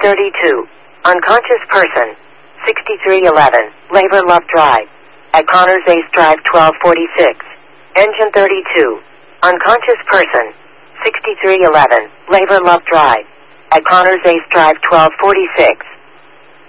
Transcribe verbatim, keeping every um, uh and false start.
thirty-two. Unconscious person. sixty-three eleven. Labor Love Drive. At Connors Ace Drive twelve forty-six. Engine thirty-two. Unconscious person. sixty-three eleven. Labor Love Drive. At Connors Ace Drive twelve forty-six.